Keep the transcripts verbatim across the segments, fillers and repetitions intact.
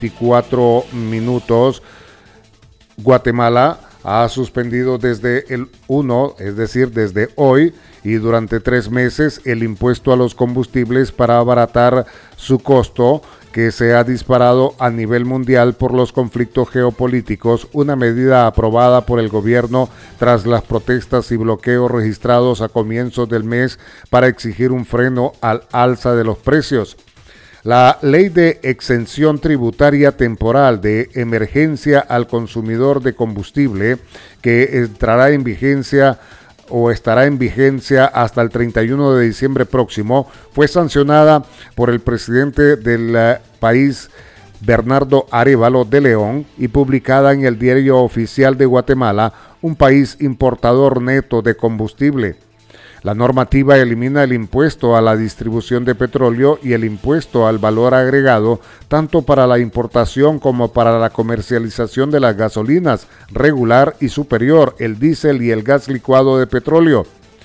veinticuatro minutos. Guatemala ha suspendido desde el uno, es decir, desde hoy, y durante tres meses el impuesto a los combustibles para abaratar su costo, que se ha disparado a nivel mundial por los conflictos geopolíticos, una medida aprobada por el gobierno tras las protestas y bloqueos registrados a comienzos del mes para exigir un freno al alza de los precios. La Ley de Exención Tributaria Temporal de Emergencia al Consumidor de Combustible, que entrará en vigencia o estará en vigencia hasta el treinta y uno de diciembre próximo, fue sancionada por el presidente del uh, país, Bernardo Arévalo de León, y publicada en el Diario Oficial de Guatemala, un país importador neto de combustible. La normativa elimina el impuesto a la distribución de petróleo y el impuesto al valor agregado, tanto para la importación como para la comercialización de las gasolinas regular y superior, el diésel y el gas licuado de petróleo.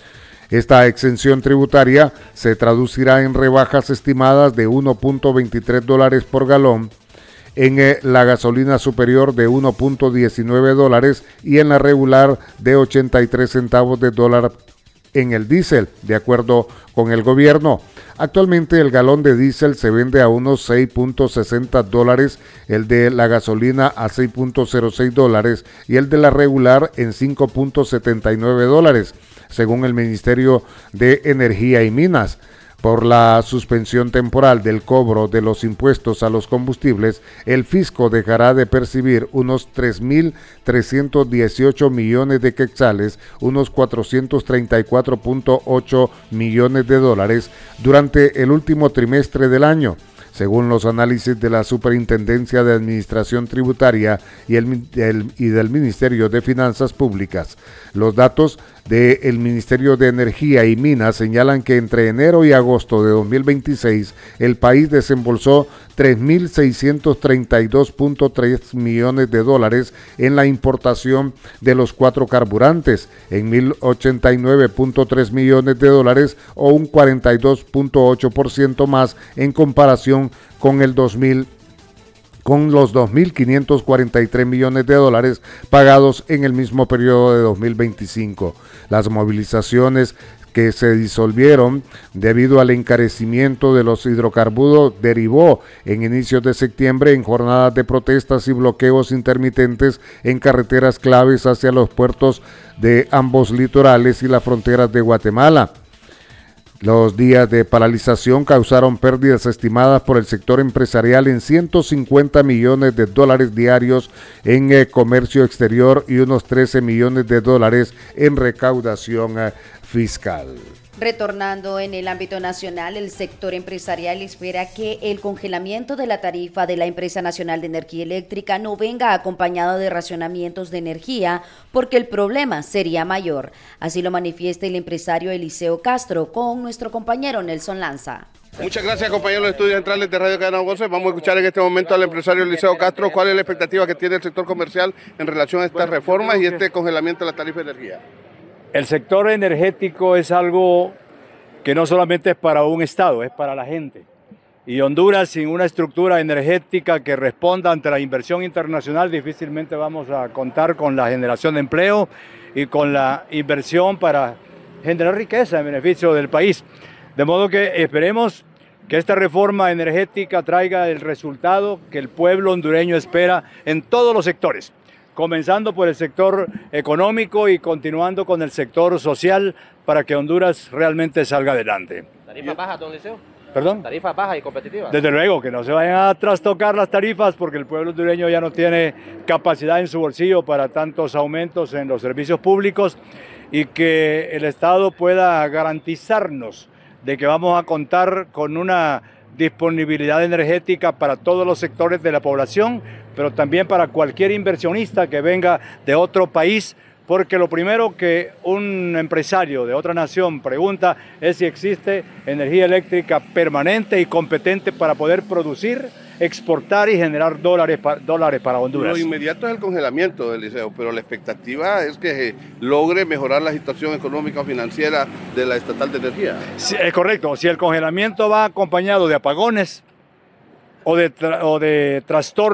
Esta exención tributaria se traducirá en rebajas estimadas de uno punto veintitrés dólares por galón, en eh, la gasolina superior de uno punto diecinueve dólares y en la regular de ochenta y tres centavos de dólar en el diésel, de acuerdo con el gobierno. Actualmente el galón de diésel se vende a unos seis punto sesenta dólares, el de la gasolina a seis punto cero seis dólares y el de la regular en cinco punto setenta y nueve dólares, según el Ministerio de Energía y Minas. Por la suspensión temporal del cobro de los impuestos a los combustibles, el fisco dejará de percibir unos tres mil trescientos dieciocho millones de quetzales, unos cuatrocientos treinta y cuatro punto ocho millones de dólares durante el último trimestre del año, según los análisis de la Superintendencia de Administración Tributaria y, el, el, y del Ministerio de Finanzas Públicas. Los datos del Ministerio de Energía y Minas señalan que entre enero y agosto de dos mil veintiséis el país desembolsó tres mil seiscientos treinta y dos punto tres millones de dólares en la importación de los cuatro carburantes, en mil ochenta y nueve punto tres millones de dólares o un cuarenta y dos punto ocho por ciento más en comparación con el dos mil con los dos mil quinientos cuarenta y tres millones de dólares pagados en el mismo periodo de dos mil veinticinco. Las movilizaciones que se disolvieron debido al encarecimiento de los hidrocarburos derivó en inicios de septiembre en jornadas de protestas y bloqueos intermitentes en carreteras claves hacia los puertos de ambos litorales y las fronteras de Guatemala. Los días de paralización causaron pérdidas estimadas por el sector empresarial en ciento cincuenta millones de dólares diarios en eh, comercio exterior y unos trece millones de dólares en recaudación eh, fiscal. Retornando en el ámbito nacional, el sector empresarial espera que el congelamiento de la tarifa de la Empresa Nacional de Energía Eléctrica no venga acompañado de racionamientos de energía, porque el problema sería mayor. Así lo manifiesta el empresario Eliseo Castro con nuestro compañero Nelson Lanza. Muchas gracias, compañeros de estudios centrales de Radio Cadena Voces. Vamos a escuchar en este momento al empresario Eliseo Castro. ¿Cuál es la expectativa que tiene el sector comercial en relación a estas reformas y este congelamiento de la tarifa de energía? El sector energético es algo que no solamente es para un estado, es para la gente. Y Honduras, sin una estructura energética que responda ante la inversión internacional, difícilmente vamos a contar con la generación de empleo y con la inversión para generar riqueza en beneficio del país. De modo que esperemos que esta reforma energética traiga el resultado que el pueblo hondureño espera en todos los sectores, comenzando por el sector económico y continuando con el sector social para que Honduras realmente salga adelante. ¿Tarifas bajas, don Eliseo? ¿Perdón? ¿Tarifas bajas y competitivas? Desde luego, que no se vayan a trastocar las tarifas porque el pueblo hondureño ya no tiene capacidad en su bolsillo para tantos aumentos en los servicios públicos y que el Estado pueda garantizarnos de que vamos a contar con una disponibilidad energética para todos los sectores de la población, pero también para cualquier inversionista que venga de otro país, porque lo primero que un empresario de otra nación pregunta es si existe energía eléctrica permanente y competente para poder producir, exportar y generar dólares, pa, dólares para Honduras. Lo inmediato es el congelamiento del liceo, pero la expectativa es que logre mejorar la situación económica o financiera de la estatal de energía. Sí, es correcto, si el congelamiento va acompañado de apagones o de, tra o de trastornos